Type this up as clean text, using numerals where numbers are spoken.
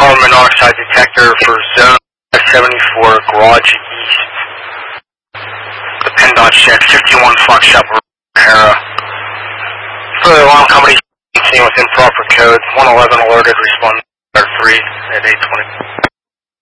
carbon monoxide detector for zone 74 garage east. The PennDOT shed 51 Foxtrot O'Hara. For the alarm company, seen within proper code, 111 alerted, respond 3 at 8:20.